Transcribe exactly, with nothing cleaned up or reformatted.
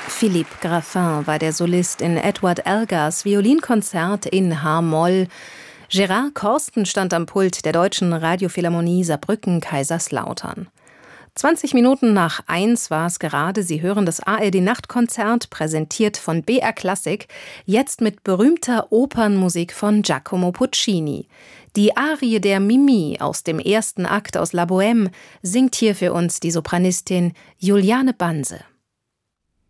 Philippe Graffin war der Solist in Edward Elgars Violinkonzert in H-Moll. Gerard Corsten stand am Pult der Deutschen Radiophilharmonie Saarbrücken-Kaiserslautern. zwanzig Minuten nach eins war es gerade. Sie hören das A R D-Nachtkonzert, präsentiert von B R Klassik, jetzt mit berühmter Opernmusik von Giacomo Puccini. Die Arie der Mimi aus dem ersten Akt aus La Bohème singt hier für uns die Sopranistin Juliane Banse.